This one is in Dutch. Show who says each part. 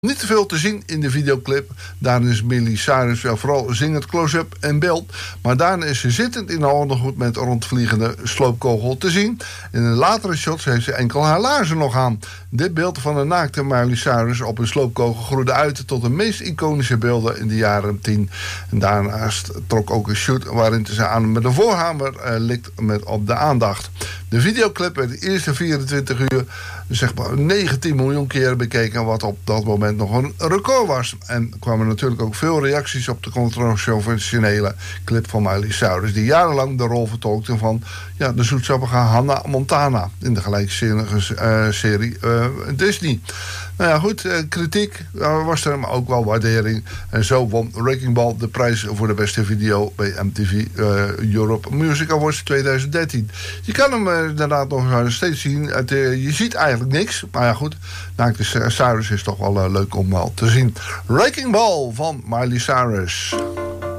Speaker 1: Niet te veel te zien in de videoclip. Daarin is Miley Cyrus vooral zingend close-up en beeld. Maar daarna is ze zittend in haar ondergoed met rondvliegende sloopkogel te zien. In een latere shots heeft ze enkel haar laarzen nog aan. Dit beeld van de naakte Miley Cyrus op een sloopkogel groeide uit tot de meest iconische beelden in de jaren 10. En daarnaast trok ook een shoot waarin ze aan met een voorhamer likt met op de aandacht. De videoclip werd de eerste 24 uur zeg maar 19 miljoen keer bekeken, wat op dat moment nog een record was. En kwamen natuurlijk ook veel reacties op de controversiële clip van Miley Cyrus, die jarenlang de rol vertolkte van de zoetsappige Hannah Montana in de gelijkzinnige serie Disney. Nou ja, goed, kritiek was er, maar ook wel waardering. En zo won Wrecking Ball de prijs voor de beste video bij MTV Europe Music Awards 2013. Je kan hem inderdaad nog steeds zien. Je ziet eigenlijk niks. Maar ja, goed, naakte Cyrus is toch wel leuk om te zien. Wrecking Ball van Miley Cyrus.